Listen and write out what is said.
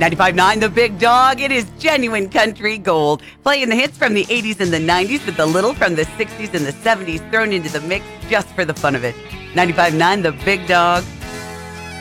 95.9 The Big Dog. It is genuine country gold. Playing the hits from the 80s and the 90s with a little from the 60s and the 70s thrown into the mix just for the fun of it. 95.9 The Big Dog.